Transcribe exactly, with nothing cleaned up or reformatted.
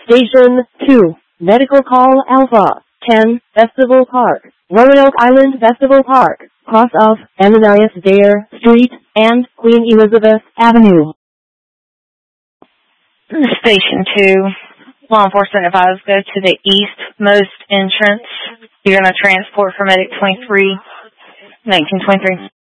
Station two, Medical Call Alpha, ten, Festival Park, Roanoke Island Festival Park, cross of Ananias Dare Street and Queen Elizabeth Avenue. Station two, law enforcement advised go to the eastmost entrance. You're going to transport for Medic twenty-three, nineteen twenty-three.